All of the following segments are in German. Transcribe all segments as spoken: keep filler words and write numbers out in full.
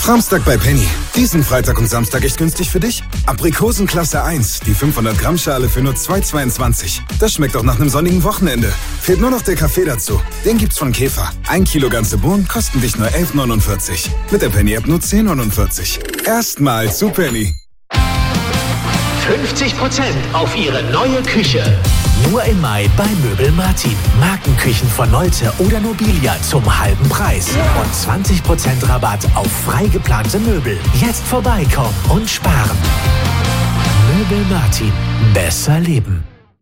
Samstag bei Penny. Diesen Freitag und Samstag echt günstig für dich? Aprikosen Klasse eins, die fünfhundert Gramm Schale für nur zwei Euro zweiundzwanzig. Das schmeckt auch nach einem sonnigen Wochenende. Fehlt nur noch der Kaffee dazu. Den gibt's von Käfer. Ein Kilo ganze Bohnen kosten dich nur elf Euro neunundvierzig. Mit der Penny-App nur zehn Euro neunundvierzig. Erstmal zu Penny. fünfzig Prozent auf Ihre neue Küche. Nur im Mai bei Möbel Martin. Markenküchen von Nolte oder Nobilia zum halben Preis. Und zwanzig Prozent Rabatt auf frei geplante Möbel. Jetzt vorbeikommen und sparen. Möbel Martin. Besser leben.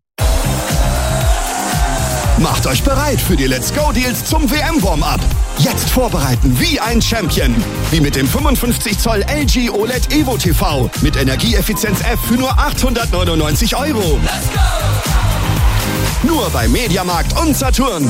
Macht euch bereit für die Let's Go Deals zum W M-Warm-Up. Jetzt vorbereiten wie ein Champion. Wie mit dem fünfundfünfzig Zoll L G O L E D Evo T V mit Energieeffizienz F für nur achthundertneunundneunzig Euro. Let's go! Nur bei Mediamarkt und Saturn.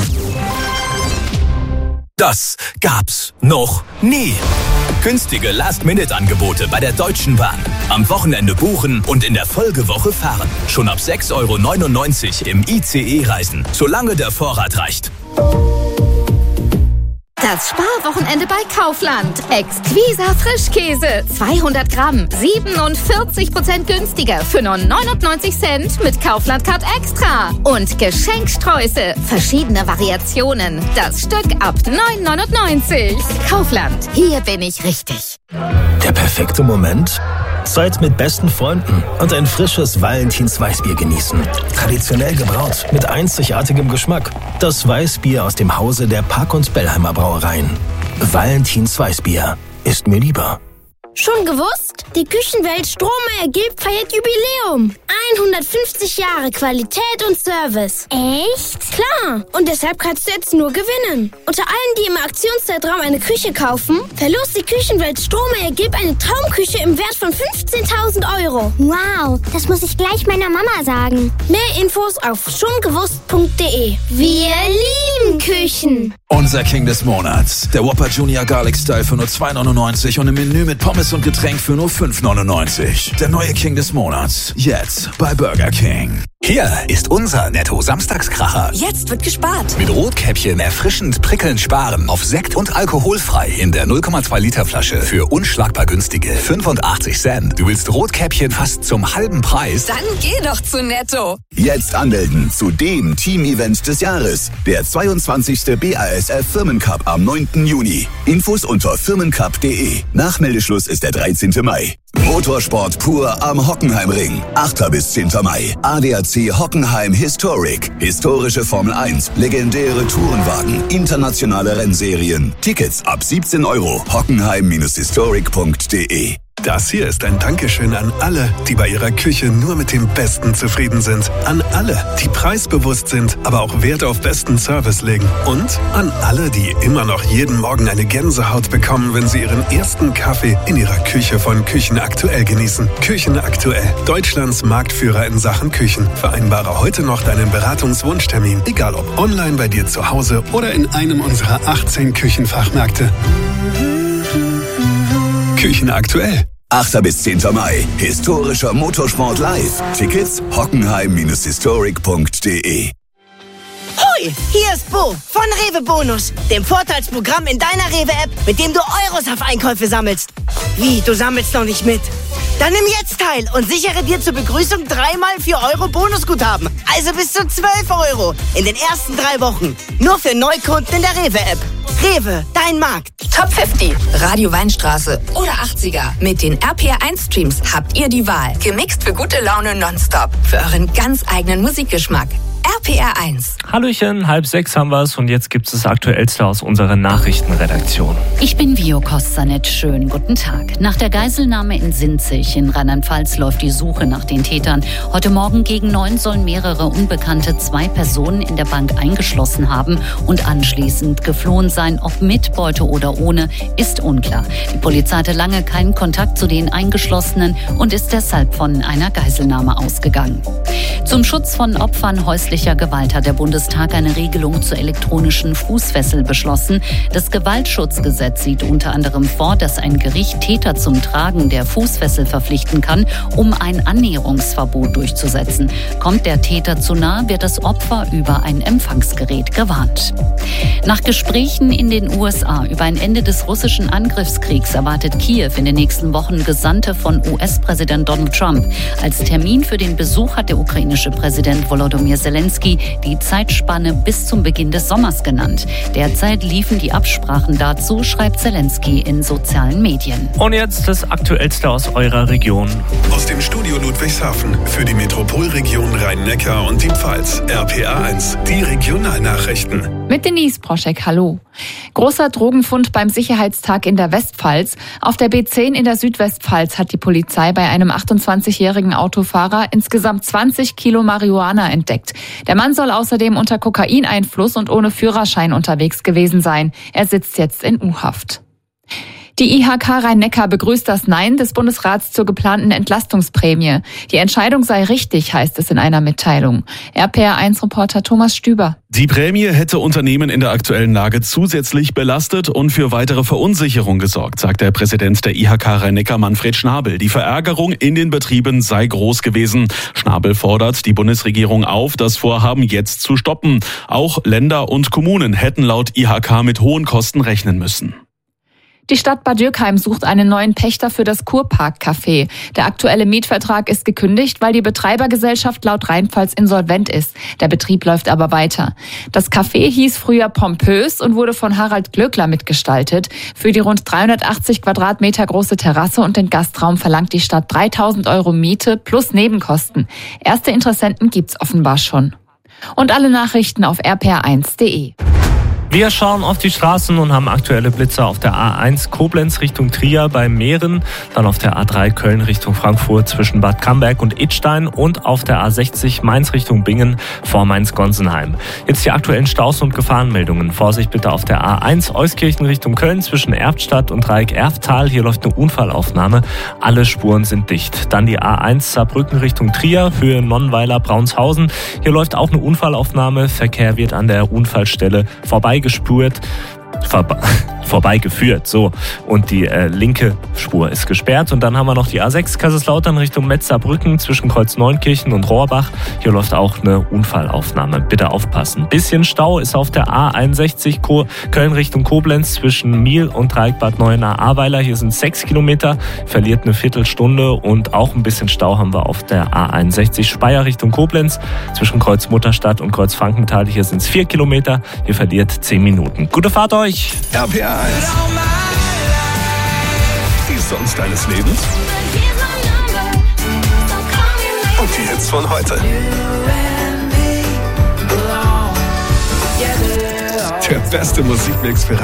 Das gab's noch nie. Günstige Last-Minute-Angebote bei der Deutschen Bahn. Am Wochenende buchen und in der Folgewoche fahren. Schon ab sechs Euro neunundneunzig im I C E reisen, solange der Vorrat reicht. Das Sparwochenende bei Kaufland. Exquisa Frischkäse. zweihundert Gramm. siebenundvierzig Prozent günstiger für nur neunundneunzig Cent mit Kaufland Card Extra. Und Geschenksträuße. Verschiedene Variationen. Das Stück ab neun Euro neunundneunzig. Kaufland. Hier bin ich richtig. Der perfekte Moment? Zeit mit besten Freunden und ein frisches Valentins Weißbier genießen. Traditionell gebraut, mit einzigartigem Geschmack. Das Weißbier aus dem Hause der Park- und Bellheimer Brauereien. Valentins Weißbier ist mir lieber. Schon gewusst? Die Küchenwelt Strohmeier Gilb feiert Jubiläum. hundertfünfzig Jahre Qualität und Service. Echt? Klar. Und deshalb kannst du jetzt nur gewinnen. Unter allen, die im Aktionszeitraum eine Küche kaufen, verlost die Küchenwelt Strohmeier Gilb eine Traumküche im Wert von fünfzehntausend Euro. Wow, das muss ich gleich meiner Mama sagen. Mehr Infos auf schongewusst punkt de. Wir lieben Küchen. Unser King des Monats. Der Whopper Junior Garlic Style für nur zwei Euro neunundneunzig und im Menü mit Pommes und Getränk für nur fünf Euro neunundneunzig. Der neue King des Monats. Jetzt bei Burger King. Hier ist unser Netto-Samstagskracher. Jetzt wird gespart. Mit Rotkäppchen erfrischend prickelnd sparen. Auf Sekt und alkoholfrei in der null Komma zwei Liter Flasche für unschlagbar günstige fünfundachtzig Cent. Du willst Rotkäppchen fast zum halben Preis? Dann geh doch zu Netto. Jetzt anmelden zu dem Team-Event des Jahres. Der zweiundzwanzigste B A S F Firmencup am neunten Juni. Infos unter firmencup punkt de. Nachmeldeschluss ist der dreizehnte Mai. Motorsport pur am Hockenheimring. achter bis zehnter Mai. A D A C Hockenheim Historic. Historische Formel eins. Legendäre Tourenwagen. Internationale Rennserien. Tickets ab siebzehn Euro. hockenheim Bindestrich historic punkt de. Das hier ist ein Dankeschön an alle, die bei ihrer Küche nur mit dem Besten zufrieden sind. An alle, die preisbewusst sind, aber auch Wert auf besten Service legen. Und an alle, die immer noch jeden Morgen eine Gänsehaut bekommen, wenn sie ihren ersten Kaffee in ihrer Küche von Küchen Aktuell genießen. Küchen Aktuell, Deutschlands Marktführer in Sachen Küchen. Vereinbare heute noch deinen Beratungswunschtermin, egal ob online bei dir zu Hause oder in einem unserer achtzehn Küchenfachmärkte. Küchen Aktuell. achter bis zehnter Mai. Historischer Motorsport live. Tickets hockenheim Bindestrich historic punkt de. Hoi, hier ist Bo von Rewe Bonus, dem Vorteilsprogramm in deiner Rewe-App, mit dem du Euros auf Einkäufe sammelst. Wie, du sammelst noch nicht mit? Dann nimm jetzt teil und sichere dir zur Begrüßung dreimal vier Euro Bonusguthaben. Also bis zu zwölf Euro in den ersten drei Wochen. Nur für Neukunden in der Rewe-App. Rewe, dein Markt. Top fünfzig, Radio Weinstraße oder achtziger. Mit den R P R eins Streams habt ihr die Wahl. Gemixt für gute Laune nonstop. Für euren ganz eigenen Musikgeschmack. R P R eins. Hallöchen, halb sechs haben wir's und jetzt gibt's das Aktuellste aus unserer Nachrichtenredaktion. Ich bin Vio Kostanet, schönen guten Tag. Nach der Geiselnahme in Sinzig in Rheinland-Pfalz läuft die Suche nach den Tätern. Heute Morgen gegen neun sollen mehrere Unbekannte zwei Personen in der Bank eingeschlossen haben und anschließend geflohen sein. Ob mit Beute oder ohne, ist unklar. Die Polizei hatte lange keinen Kontakt zu den Eingeschlossenen und ist deshalb von einer Geiselnahme ausgegangen. Zum Schutz von Opfern häuslicher häuslicher Gewalt hat der Bundestag eine Regelung zur elektronischen Fußfessel beschlossen. Das Gewaltschutzgesetz sieht unter anderem vor, dass ein Gericht Täter zum Tragen der Fußfessel verpflichten kann, um ein Annäherungsverbot durchzusetzen. Kommt der Täter zu nah, wird das Opfer über ein Empfangsgerät gewarnt. Nach Gesprächen in den U S A über ein Ende des russischen Angriffskriegs erwartet Kiew in den nächsten Wochen Gesandte von U S-Präsident Donald Trump. Als Termin für den Besuch hat der ukrainische Präsident Volodymyr Zelensky die Zeitspanne bis zum Beginn des Sommers genannt. Derzeit liefen die Absprachen dazu, schreibt Zelensky in sozialen Medien. Und jetzt das Aktuellste aus eurer Region. Aus dem Studio Ludwigshafen für die Metropolregion Rhein-Neckar und die Pfalz. R P A eins, die Regionalnachrichten. Mit Denise Proschek, hallo. Großer Drogenfund beim Sicherheitstag in der Westpfalz. Auf der B zehn in der Südwestpfalz hat die Polizei bei einem achtundzwanzigjährigen Autofahrer insgesamt zwanzig Kilo Marihuana entdeckt. Der Mann soll außerdem unter Kokaineinfluss und ohne Führerschein unterwegs gewesen sein. Er sitzt jetzt in U-Haft. Die I H K Rhein-Neckar begrüßt das Nein des Bundesrats zur geplanten Entlastungsprämie. Die Entscheidung sei richtig, heißt es in einer Mitteilung. R P R eins Reporter Thomas Stüber. Die Prämie hätte Unternehmen in der aktuellen Lage zusätzlich belastet und für weitere Verunsicherung gesorgt, sagt der Präsident der I H K Rhein-Neckar Manfred Schnabel. Die Verärgerung in den Betrieben sei groß gewesen. Schnabel fordert die Bundesregierung auf, das Vorhaben jetzt zu stoppen. Auch Länder und Kommunen hätten laut I H K mit hohen Kosten rechnen müssen. Die Stadt Bad Dürkheim sucht einen neuen Pächter für das Kurpark-Café. Der aktuelle Mietvertrag ist gekündigt, weil die Betreibergesellschaft laut Rheinpfalz insolvent ist. Der Betrieb läuft aber weiter. Das Café hieß früher Pompös und wurde von Harald Glöckler mitgestaltet. Für die rund dreihundertachtzig Quadratmeter große Terrasse und den Gastraum verlangt die Stadt dreitausend Euro Miete plus Nebenkosten. Erste Interessenten gibt's offenbar schon. Und alle Nachrichten auf r p r eins punkt d e. Wir schauen auf die Straßen und haben aktuelle Blitzer auf der A eins Koblenz Richtung Trier bei Mähren, dann auf der A drei Köln Richtung Frankfurt zwischen Bad Camberg und Idstein und auf der A sechzig Mainz Richtung Bingen vor Mainz-Gonsenheim. Jetzt die aktuellen Staus und Gefahrenmeldungen. Vorsicht bitte auf der A eins Euskirchen Richtung Köln zwischen Erftstadt und Dreieck-Erftal. Hier läuft eine Unfallaufnahme. Alle Spuren sind dicht. Dann die A eins Saarbrücken Richtung Trier, Höhe Nonnweiler-Braunshausen. Hier läuft auch eine Unfallaufnahme. Verkehr wird an der Unfallstelle vorbei gespürt, vor, vorbeigeführt, so. Und die äh, linke Spur ist gesperrt. Und dann haben wir noch die A sechs Kaiserslautern Richtung Metzerbrücken zwischen Kreuz-Neunkirchen und Rohrbach. Hier läuft auch eine Unfallaufnahme. Bitte aufpassen. Bisschen Stau ist auf der A einundsechzig Ko- Köln Richtung Koblenz zwischen Miel und Dreieckbad Neuenahr-Ahrweiler. Hier sind sechs Kilometer, verliert eine Viertelstunde. Und auch ein bisschen Stau haben wir auf der A einundsechzig Speyer Richtung Koblenz zwischen Kreuz Mutterstadt und Kreuz Frankenthal. Hier sind es vier Kilometer. Hier verliert zehn Minuten. Gute Fahrt euch! R P A eins. Die Songs deines Lebens. Und die Hits von heute. Der beste Musikmix für